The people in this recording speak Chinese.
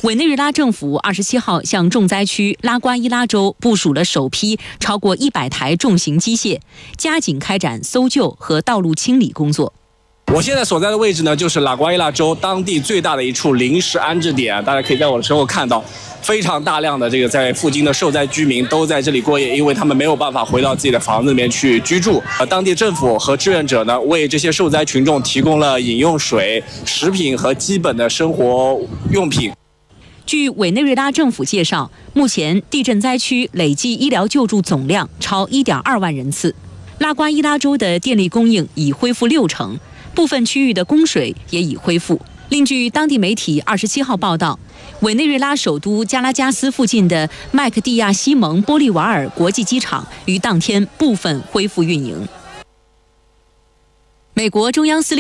委内瑞拉政府27号向重灾区拉瓜伊拉州部署了首批超过100台重型机械，加紧开展搜救和道路清理工作。 我现在所在的位置呢，就是拉瓜伊拉州当地最大的一处临时安置点，大家可以在我的身后看到，非常大量的这个在附近的受灾居民都在这里过夜，因为他们没有办法回到自己的房子里面去居住。当地政府和志愿者呢，为这些受灾群众提供了饮用水、食品和基本的生活用品。 据委内瑞拉政府介绍，目前地震灾区累计医疗救助总量超1.2万人次。拉瓜伊拉州的电力供应已恢复60%，部分区域的供水也已恢复。另据当地媒体27号报道，委内瑞拉首都加拉加斯附近的麦克蒂亚西蒙波利瓦尔国际机场于当天部分恢复运营。美国中央司令